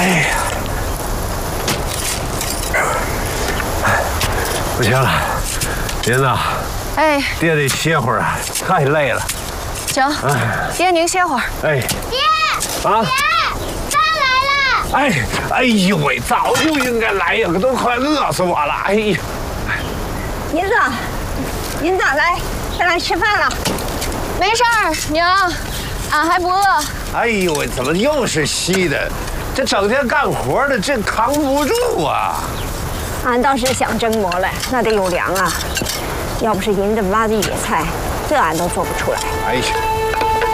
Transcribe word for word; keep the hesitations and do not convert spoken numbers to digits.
哎呀，不行了，银子。哎，爹得歇会儿啊，太累了。 行，爹您歇会儿。 哎， 爹， 啊， 爹，饭来了。 哎，哎呦喂，早就应该来呀，可都快饿死我了。哎呀， 银子，银子，来，上来吃饭了。 没事儿，娘，俺还不饿。 哎呦喂，怎么又是稀的？这整天干活的，这扛不住啊！ 俺倒是想蒸馍来，那得有粮啊。要不是银子挖的野菜，这俺都做不出来。 哎呀。